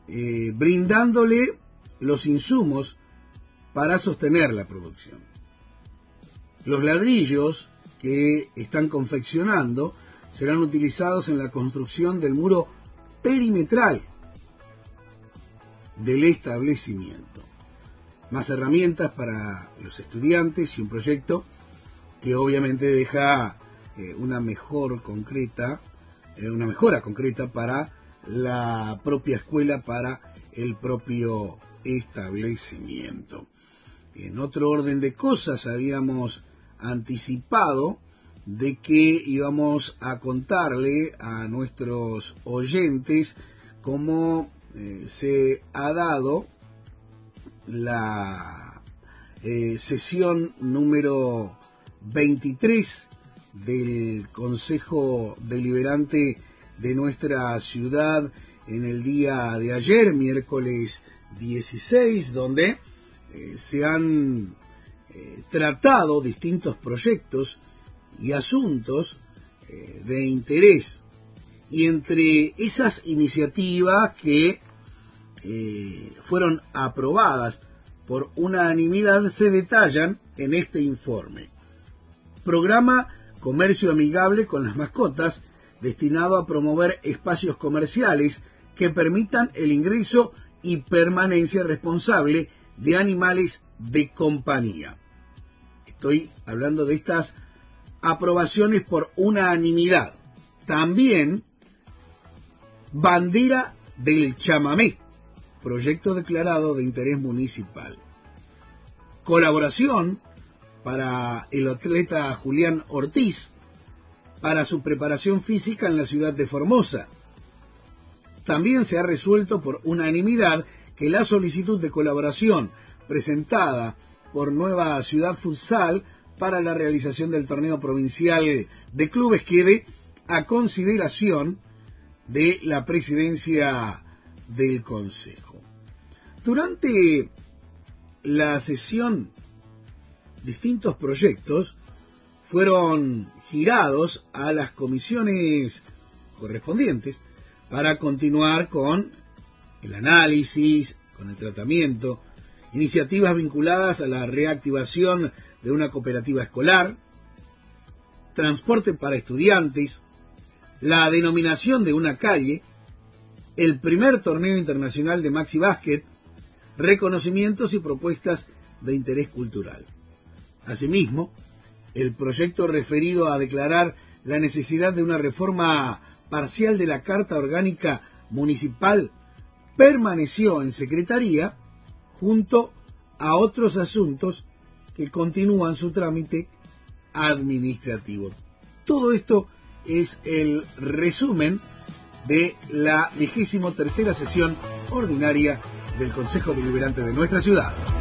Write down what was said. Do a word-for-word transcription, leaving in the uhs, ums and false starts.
eh, brindándole los insumos para sostener la producción. Los ladrillos que están confeccionando serán utilizados en la construcción del muro perimetral del establecimiento. Más herramientas para los estudiantes y un proyecto que obviamente deja eh, una mejor concreta, eh, una mejora concreta para la propia escuela, para el propio establecimiento. En otro orden de cosas, habíamos anticipado de que íbamos a contarle a nuestros oyentes cómo eh, se ha dado la eh, sesión número veintitrés del Consejo Deliberante de nuestra ciudad en el día de ayer, miércoles dieciséis, donde eh, se han eh, tratado distintos proyectos y asuntos eh, de interés. Y entre esas iniciativas que eh, fueron aprobadas por unanimidad se detallan en este informe. Programa Comercio Amigable con las Mascotas, destinado a promover espacios comerciales que permitan el ingreso y permanencia responsable de animales de compañía. Estoy hablando de estas aprobaciones por unanimidad. También Bandera del Chamamé, proyecto declarado de interés municipal. Colaboración para el atleta Julián Ortiz para su preparación física en la ciudad de Formosa. También se ha resuelto por unanimidad que la solicitud de colaboración presentada por Nueva Ciudad Futsal para la realización del torneo provincial de clubes quede a consideración de la presidencia del Consejo. Durante la sesión, distintos proyectos fueron girados a las comisiones correspondientes para continuar con el análisis, con el tratamiento, iniciativas vinculadas a la reactivación de una cooperativa escolar, transporte para estudiantes, la denominación de una calle, el primer torneo internacional de Maxi Básquet, reconocimientos y propuestas de interés cultural. Asimismo, el proyecto referido a declarar la necesidad de una reforma parcial de la Carta Orgánica Municipal permaneció en Secretaría junto a otros asuntos que continúan su trámite administrativo. Todo esto es el resumen de la vigésimo tercera sesión ordinaria del Consejo Deliberante de nuestra ciudad.